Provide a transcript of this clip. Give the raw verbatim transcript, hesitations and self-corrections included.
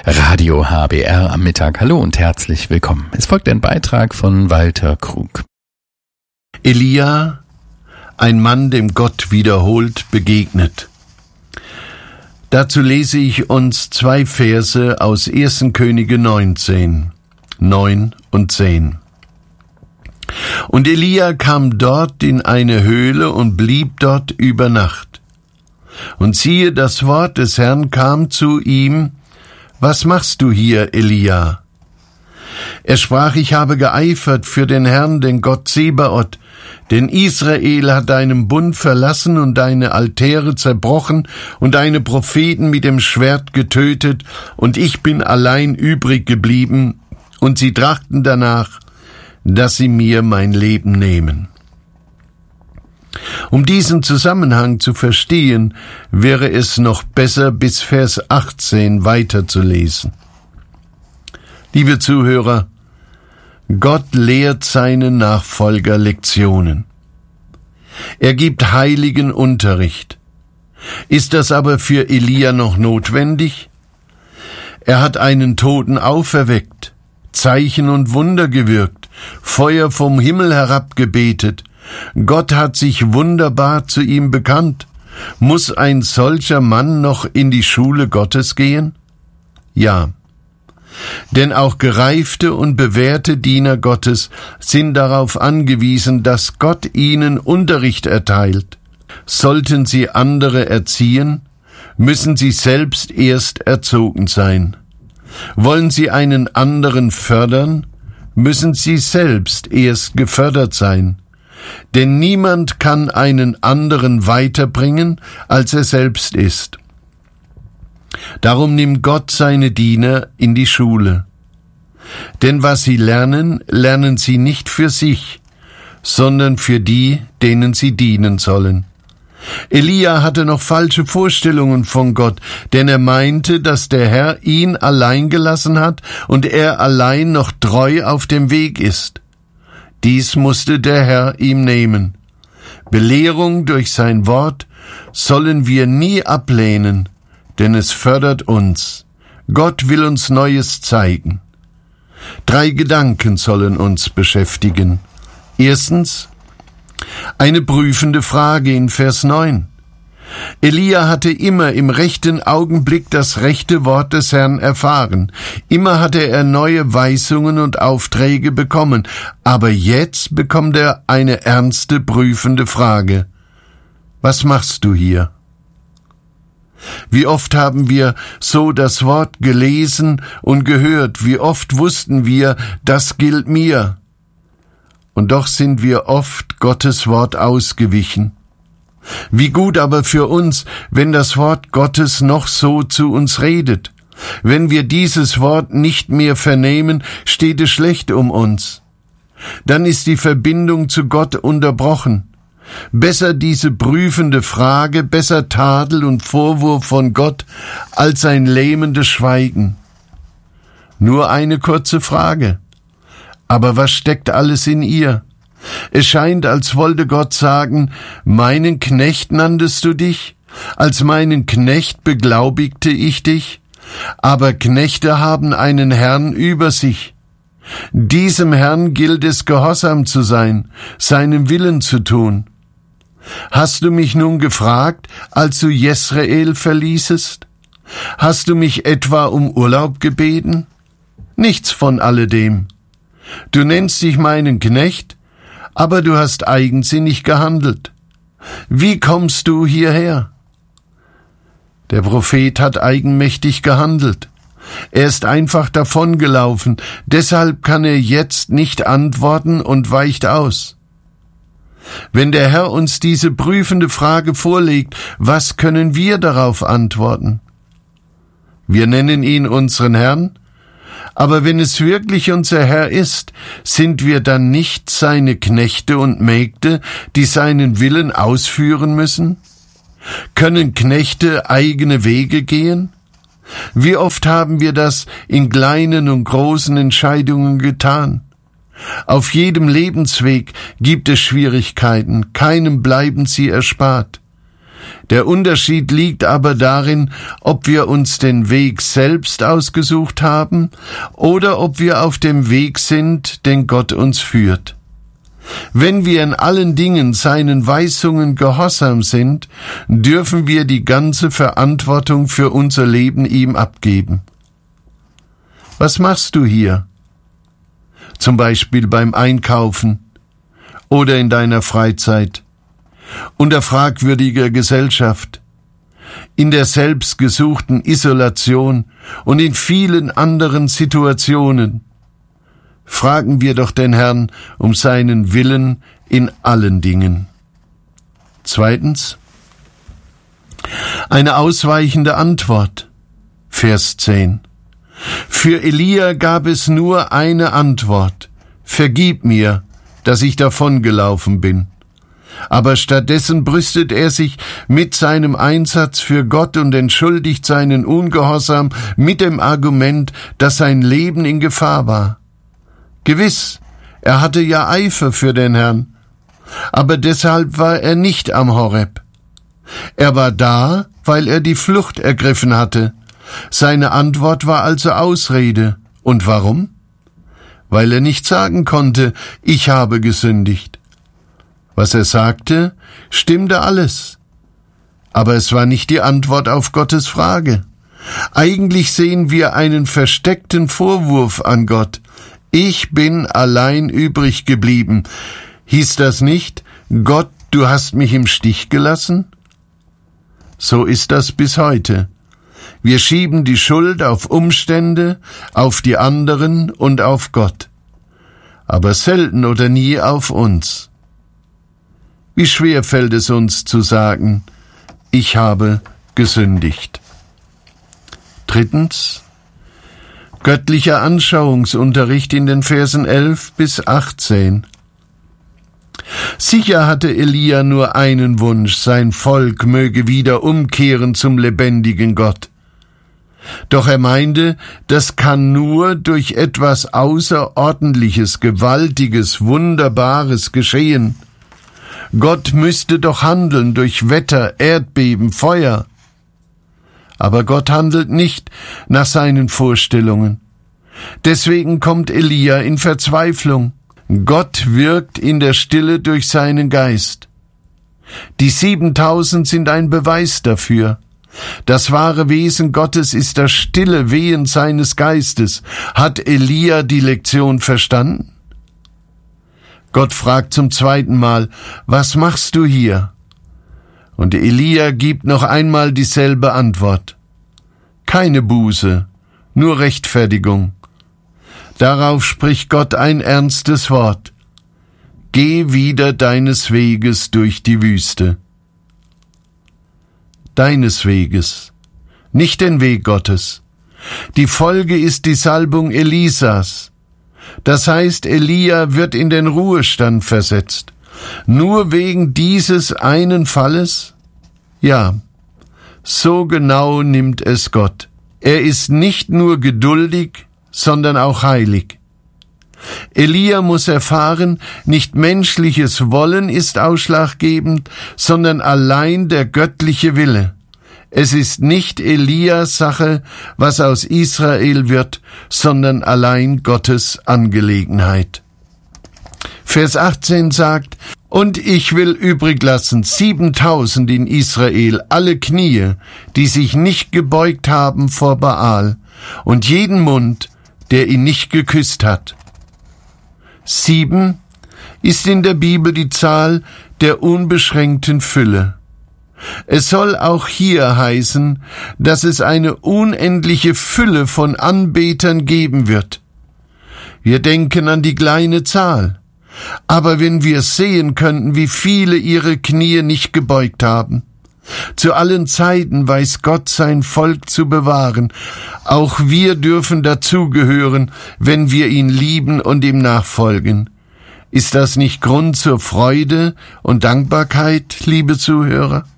Radio H B R am Mittag. Hallo und herzlich willkommen. Es folgt ein Beitrag von Walter Krug. Elia, ein Mann, dem Gott wiederholt begegnet. Dazu lese ich uns zwei Verse aus erster Könige neunzehn, neun und zehn. Und Elia kam dort in eine Höhle und blieb dort über Nacht. Und siehe, das Wort des Herrn kam zu ihm: Was machst du hier, Elia? Er sprach: Ich habe geeifert für den Herrn, den Gott Zebaoth, denn Israel hat deinen Bund verlassen und deine Altäre zerbrochen und deine Propheten mit dem Schwert getötet, und ich bin allein übrig geblieben, und sie trachten danach, dass sie mir mein Leben nehmen. Um diesen Zusammenhang zu verstehen, wäre es noch besser, bis Vers achtzehn weiterzulesen. Liebe Zuhörer, Gott lehrt seine Nachfolger Lektionen. Er gibt heiligen Unterricht. Ist das aber für Elia noch notwendig? Er hat einen Toten auferweckt, Zeichen und Wunder gewirkt, Feuer vom Himmel herabgebetet. Gott hat sich wunderbar zu ihm bekannt. Muss ein solcher Mann noch in die Schule Gottes gehen? Ja. Denn auch gereifte und bewährte Diener Gottes sind darauf angewiesen, dass Gott ihnen Unterricht erteilt. Sollten sie andere erziehen, müssen sie selbst erst erzogen sein. Wollen sie einen anderen fördern, müssen sie selbst erst gefördert sein. Denn niemand kann einen anderen weiterbringen, als er selbst ist. Darum nimmt Gott seine Diener in die Schule. Denn was sie lernen, lernen sie nicht für sich, sondern für die, denen sie dienen sollen. Elia hatte noch falsche Vorstellungen von Gott, denn er meinte, dass der Herr ihn allein gelassen hat und er allein noch treu auf dem Weg ist. Dies musste der Herr ihm nehmen. Belehrung durch sein Wort sollen wir nie ablehnen, denn es fördert uns. Gott will uns Neues zeigen. Drei Gedanken sollen uns beschäftigen. Erstens, eine prüfende Frage in Vers neun. Elia hatte immer im rechten Augenblick das rechte Wort des Herrn erfahren. Immer hatte er neue Weisungen und Aufträge bekommen. Aber jetzt bekommt er eine ernste, prüfende Frage. Was machst du hier? Wie oft haben wir so das Wort gelesen und gehört, wie oft wussten wir, das gilt mir. Und doch sind wir oft Gottes Wort ausgewichen. Wie gut aber für uns, wenn das Wort Gottes noch so zu uns redet. Wenn wir dieses Wort nicht mehr vernehmen, steht es schlecht um uns. Dann ist die Verbindung zu Gott unterbrochen. Besser diese prüfende Frage, besser Tadel und Vorwurf von Gott, als ein lähmendes Schweigen. Nur eine kurze Frage. Aber was steckt alles in ihr? Es scheint, als wollte Gott sagen: Meinen Knecht nanntest du dich? Als meinen Knecht beglaubigte ich dich? Aber Knechte haben einen Herrn über sich. Diesem Herrn gilt es, gehorsam zu sein, seinen Willen zu tun. Hast du mich nun gefragt, als du Jesrael verließest? Hast du mich etwa um Urlaub gebeten? Nichts von alledem. Du nennst dich meinen Knecht, aber du hast eigensinnig gehandelt. Wie kommst du hierher? Der Prophet hat eigenmächtig gehandelt. Er ist einfach davongelaufen, deshalb kann er jetzt nicht antworten und weicht aus. Wenn der Herr uns diese prüfende Frage vorlegt, was können wir darauf antworten? Wir nennen ihn unseren Herrn, aber wenn es wirklich unser Herr ist, sind wir dann nicht seine Knechte und Mägde, die seinen Willen ausführen müssen? Können Knechte eigene Wege gehen? Wie oft haben wir das in kleinen und großen Entscheidungen getan? Auf jedem Lebensweg gibt es Schwierigkeiten, keinem bleiben sie erspart. Der Unterschied liegt aber darin, ob wir uns den Weg selbst ausgesucht haben oder ob wir auf dem Weg sind, den Gott uns führt. Wenn wir in allen Dingen seinen Weisungen gehorsam sind, dürfen wir die ganze Verantwortung für unser Leben ihm abgeben. Was machst du hier? Zum Beispiel beim Einkaufen oder in deiner Freizeit, unter fragwürdiger Gesellschaft, in der selbstgesuchten Isolation und in vielen anderen Situationen. Fragen wir doch den Herrn um seinen Willen in allen Dingen. Zweitens, eine ausweichende Antwort. Vers zehn. Für Elia gab es nur eine Antwort. Vergib mir, dass ich davongelaufen bin. Aber stattdessen brüstet er sich mit seinem Einsatz für Gott und entschuldigt seinen Ungehorsam mit dem Argument, dass sein Leben in Gefahr war. Gewiss, er hatte ja Eifer für den Herrn, aber deshalb war er nicht am Horeb. Er war da, weil er die Flucht ergriffen hatte. Seine Antwort war also Ausrede. Und warum? Weil er nicht sagen konnte, ich habe gesündigt. Was er sagte, stimmte alles. Aber es war nicht die Antwort auf Gottes Frage. Eigentlich sehen wir einen versteckten Vorwurf an Gott. Ich bin allein übrig geblieben. Hieß das nicht, Gott, du hast mich im Stich gelassen? So ist das bis heute. Wir schieben die Schuld auf Umstände, auf die anderen und auf Gott. Aber selten oder nie auf uns. Wie schwer fällt es uns zu sagen, ich habe gesündigt. Drittens, göttlicher Anschauungsunterricht in den Versen elf bis achtzehn. Sicher hatte Elia nur einen Wunsch, sein Volk möge wieder umkehren zum lebendigen Gott. Doch er meinte, das kann nur durch etwas Außerordentliches, Gewaltiges, Wunderbares geschehen. Gott müsste doch handeln durch Wetter, Erdbeben, Feuer. Aber Gott handelt nicht nach seinen Vorstellungen. Deswegen kommt Elia in Verzweiflung. Gott wirkt in der Stille durch seinen Geist. Die siebentausend sind ein Beweis dafür. Das wahre Wesen Gottes ist das stille Wehen seines Geistes. Hat Elia die Lektion verstanden? Gott fragt zum zweiten Mal, was machst du hier? Und Elia gibt noch einmal dieselbe Antwort. Keine Buße, nur Rechtfertigung. Darauf spricht Gott ein ernstes Wort. Geh wieder deines Weges durch die Wüste. Deines Weges, nicht den Weg Gottes. Die Folge ist die Salbung Elisas. Das heißt, Elia wird in den Ruhestand versetzt. Nur wegen dieses einen Falles? Ja, so genau nimmt es Gott. Er ist nicht nur geduldig, sondern auch heilig. Elia muss erfahren, nicht menschliches Wollen ist ausschlaggebend, sondern allein der göttliche Wille. Es ist nicht Elias Sache, was aus Israel wird, sondern allein Gottes Angelegenheit. Vers achtzehn sagt, und ich will übrig lassen siebentausend in Israel, alle Knie, die sich nicht gebeugt haben vor Baal, und jeden Mund, der ihn nicht geküsst hat. Sieben ist in der Bibel die Zahl der unbeschränkten Fülle. Es soll auch hier heißen, dass es eine unendliche Fülle von Anbetern geben wird. Wir denken an die kleine Zahl, aber wenn wir sehen könnten, wie viele ihre Knie nicht gebeugt haben. Zu allen Zeiten weiß Gott sein Volk zu bewahren. Auch wir dürfen dazugehören, wenn wir ihn lieben und ihm nachfolgen. Ist das nicht Grund zur Freude und Dankbarkeit, liebe Zuhörer?